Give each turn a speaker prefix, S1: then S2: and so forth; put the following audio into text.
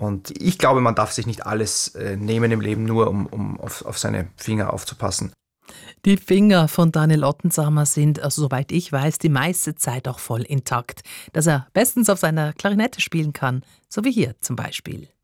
S1: Und ich glaube, man darf sich nicht alles nehmen im Leben, nur um auf seine Finger aufzupassen.
S2: Die Finger von Daniel Ottensamer sind, also soweit ich weiß, die meiste Zeit auch voll intakt, dass er bestens auf seiner Klarinette spielen kann, so wie hier zum Beispiel.